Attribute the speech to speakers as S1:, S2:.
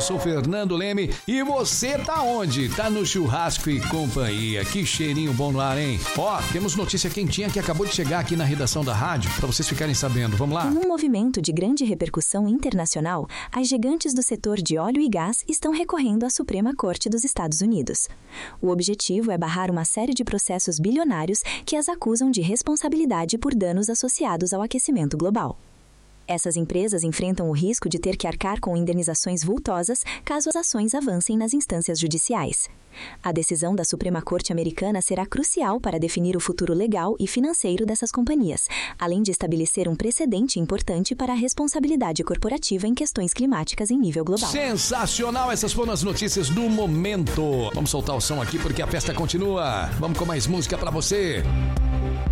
S1: eu sou Fernando Leme e você tá onde? Tá no Churrasco e Companhia. Que cheirinho bom no ar, hein? Ó, temos notícia quentinha que acabou de chegar aqui na redação da rádio, pra vocês ficarem sabendo. Vamos lá?
S2: Em um movimento de grande repercussão internacional, as gigantes do setor de óleo e gás estão recorrendo à Suprema Corte dos Estados Unidos. O objetivo é barrar uma série de processos bilionários que as acusam de responsabilidade por danos associados ao aquecimento global. Essas empresas enfrentam o risco de ter que arcar com indenizações vultosas caso as ações avancem nas instâncias judiciais. A decisão da Suprema Corte americana será crucial para definir o futuro legal e financeiro dessas companhias, além de estabelecer um precedente importante para a responsabilidade corporativa em questões climáticas em nível global.
S1: Sensacional! Essas foram as notícias do momento. Vamos soltar o som aqui porque a festa continua. Vamos com mais música pra você.